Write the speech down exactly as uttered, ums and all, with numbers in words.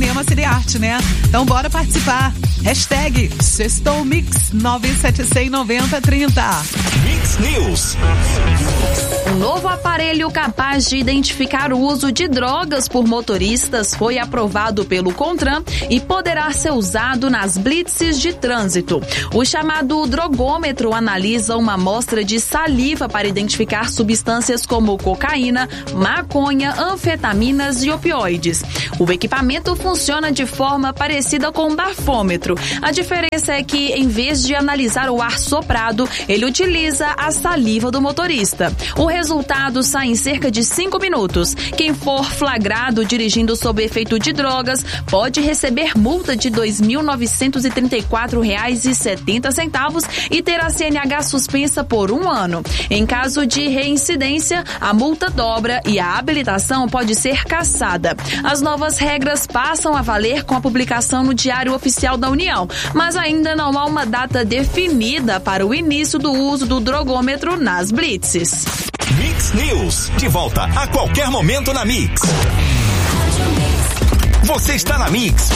Cinema Cinearte, né? Então bora participar. Hashtag Sextou Mix nove sete seis nove zero três zero. Mix News. Um novo aparelho capaz de identificar o uso de drogas por motoristas foi aprovado pelo CONTRAN e poderá ser usado nas blitzes de trânsito. O chamado drogômetro analisa uma amostra de saliva para identificar substâncias como cocaína, maconha, anfetaminas e opioides. O equipamento funciona de forma parecida com um bafômetro. A diferença é que, em vez de analisar o ar soprado, ele utiliza a saliva do motorista. O resultado sai em cerca de cinco minutos. Quem for flagrado dirigindo sob efeito de drogas pode receber multa de dois mil novecentos e trinta e quatro reais e setenta centavos e ter a C N H suspensa por um ano. Em caso de reincidência, a multa dobra e a habilitação pode ser cassada. As novas regras passam a valer com a publicação no Diário Oficial da União, mas ainda não há uma data definida para o início do uso do drogômetro nas blitzes. Mix News, de volta a qualquer momento na Mix. Você está na Mix.